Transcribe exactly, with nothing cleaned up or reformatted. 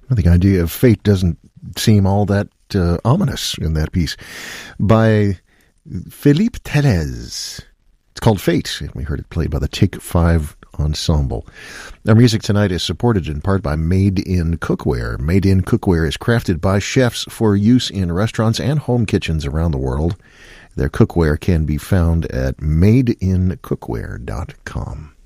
The idea of fate doesn't seem all that uh, ominous in that piece. By Philippe Telez. It's called Fate, and we heard it played by the Take Five Ensemble. Our music tonight is supported in part by Made in Cookware. Made in Cookware is crafted by chefs for use in restaurants and home kitchens around the world. Their cookware can be found at made in cookware dot com.